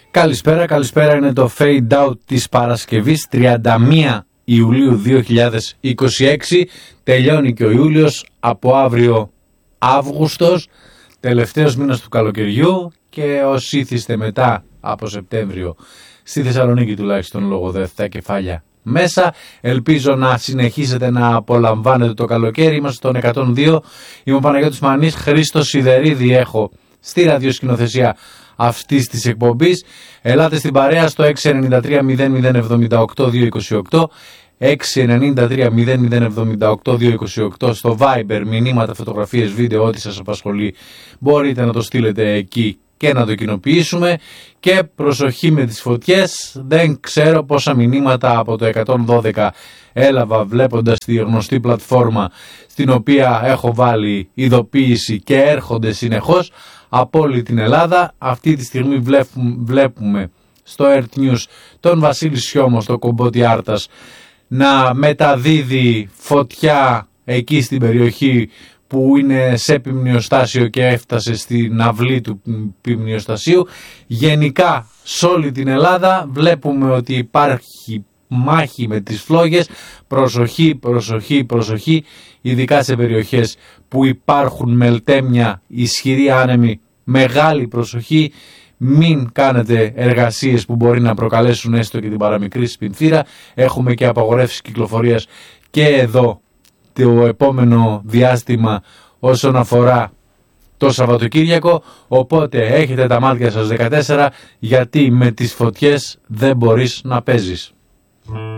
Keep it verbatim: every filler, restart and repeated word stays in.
Καλησπέρα, καλησπέρα, είναι το Fade Out της Παρασκευής τριάντα μία Ιουλίου δύο χιλιάδες είκοσι έξι. Τελειώνει και ο Ιούλιος, από αύριο Αύγουστος, τελευταίος μήνας του καλοκαιριού, και όσοι ήθιστε μετά από Σεπτέμβριο, στη Θεσσαλονίκη τουλάχιστον λόγω δεύτερα κεφάλια μέσα, ελπίζω να συνεχίσετε να απολαμβάνετε το καλοκαίρι. Είμαστε στον εκατόν δύο, είμαι ο Παναγιώτης Μανής, Χρήστος Σιδερίδη έχω στη ραδιοσκηνοθεσία αυτής της εκπομπής. Ελάτε στην παρέα στο έξι εννιά τρία μηδέν μηδέν εβδομήντα οκτώ διακόσια είκοσι οκτώ, έξι εννιά τρία μηδέν μηδέν εβδομήντα οκτώ διακόσια είκοσι οκτώ, στο Viber, μηνύματα, φωτογραφίες, βίντεο, ό,τι σας απασχολεί μπορείτε να το στείλετε εκεί και να το κοινοποιήσουμε. Και προσοχή με τις φωτιές, δεν ξέρω πόσα μηνύματα από το εκατόν δώδεκα έλαβα βλέποντας τη γνωστή πλατφόρμα στην οποία έχω βάλει ειδοποίηση και έρχονται συνεχώς από όλη την Ελλάδα. Αυτή τη στιγμή βλέπουμε, βλέπουμε στο Earth News τον Βασίλη Σιώμο στο Κομπότι Άρτας να μεταδίδει φωτιά εκεί στην περιοχή που είναι σε ποιμνιοστάσιο και έφτασε στην αυλή του ποιμνιοστασίου. Γενικά σε όλη την Ελλάδα βλέπουμε ότι υπάρχει μάχη με τις φλόγες. Προσοχή, προσοχή, προσοχή, ειδικά σε περιοχές που υπάρχουν μελτέμια, ισχυροί άνεμοι, μεγάλη προσοχή. Μην κάνετε εργασίες που μπορεί να προκαλέσουν έστω και την παραμικρή σπινθήρα. Έχουμε και απαγορεύσεις κυκλοφορίας και εδώ το επόμενο διάστημα όσον αφορά το Σαββατοκύριακο, οπότε έχετε τα μάτια σας δεκατέσσερα, γιατί με τις φωτιές δεν μπορείς να παίζεις.